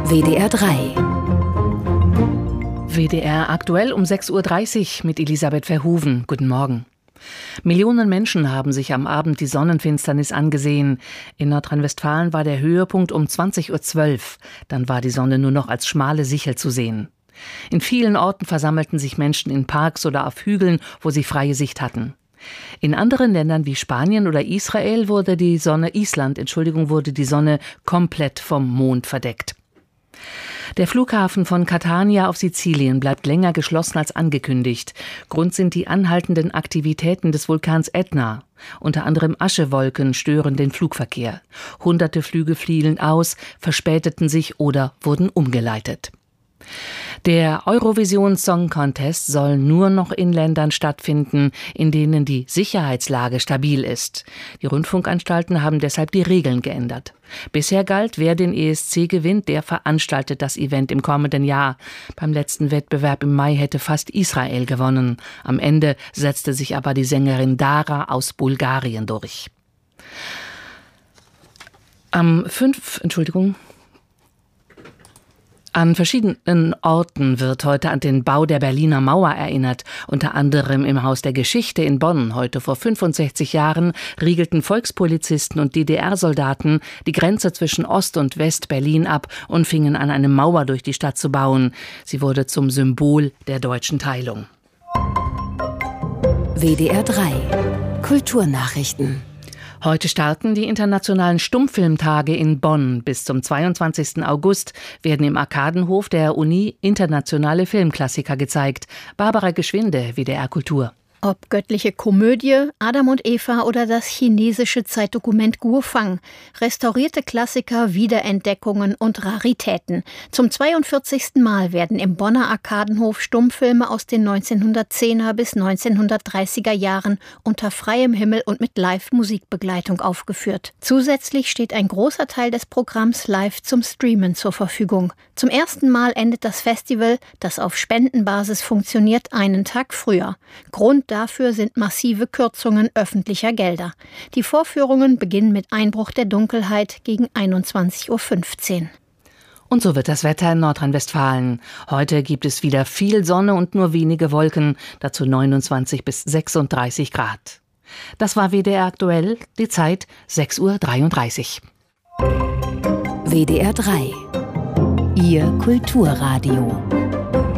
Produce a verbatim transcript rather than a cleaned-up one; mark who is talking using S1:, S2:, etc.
S1: W D R drei.
S2: W D R aktuell um sechs Uhr dreißig mit Elisabeth Verhoeven. Guten Morgen. Millionen Menschen haben sich am Abend die Sonnenfinsternis angesehen. In Nordrhein-Westfalen war der Höhepunkt um zwanzig Uhr zwölf. Dann war die Sonne nur noch als schmale Sichel zu sehen. In vielen Orten versammelten sich Menschen in Parks oder auf Hügeln, wo sie freie Sicht hatten. In anderen Ländern wie Spanien oder Israel wurde die Sonne, Island, Entschuldigung, wurde die Sonne komplett vom Mond verdeckt. Der Flughafen von Catania auf Sizilien bleibt länger geschlossen als angekündigt. Grund sind die anhaltenden Aktivitäten des Vulkans Ätna. Unter anderem Aschewolken stören den Flugverkehr. Hunderte Flüge fielen aus, verspäteten sich oder wurden umgeleitet. Der Eurovision Song Contest soll nur noch in Ländern stattfinden, in denen die Sicherheitslage stabil ist. Die Rundfunkanstalten haben deshalb die Regeln geändert. Bisher galt, wer den E S C gewinnt, der veranstaltet das Event im kommenden Jahr. Beim letzten Wettbewerb im Mai hätte fast Israel gewonnen. Am Ende setzte sich aber die Sängerin Dara aus Bulgarien durch. Am fünf, Entschuldigung. An verschiedenen Orten wird heute an den Bau der Berliner Mauer erinnert. Unter anderem im Haus der Geschichte in Bonn. Heute vor fünfundsechzig Jahren riegelten Volkspolizisten und D D R-Soldaten die Grenze zwischen Ost- und West-Berlin ab und fingen an, eine Mauer durch die Stadt zu bauen. Sie wurde zum Symbol der deutschen Teilung.
S1: W D R drei. Kulturnachrichten.
S2: Heute starten die internationalen Stummfilmtage in Bonn. Bis zum zweiundzwanzigsten August werden im Arkadenhof der Uni internationale Filmklassiker gezeigt. Barbara Geschwinde, W D R Kultur.
S3: Ob göttliche Komödie, Adam und Eva oder das chinesische Zeitdokument Guofang. Restaurierte Klassiker, Wiederentdeckungen und Raritäten. Zum zweiundvierzigsten Mal werden im Bonner Arkadenhof Stummfilme aus den neunzehnhundertzehner bis neunzehnhundertdreißiger Jahren unter freiem Himmel und mit Live-Musikbegleitung aufgeführt. Zusätzlich steht ein großer Teil des Programms live zum Streamen zur Verfügung. Zum ersten Mal endet das Festival, das auf Spendenbasis funktioniert, einen Tag früher. Grund dafür sind massive Kürzungen öffentlicher Gelder. Die Vorführungen beginnen mit Einbruch der Dunkelheit gegen einundzwanzig Uhr fünfzehn.
S2: Und so wird das Wetter in Nordrhein-Westfalen. Heute gibt es wieder viel Sonne und nur wenige Wolken, dazu neunundzwanzig bis sechsunddreißig Grad. Das war W D R aktuell, die Zeit sechs Uhr dreiunddreißig.
S1: W D R drei. Ihr Kulturradio.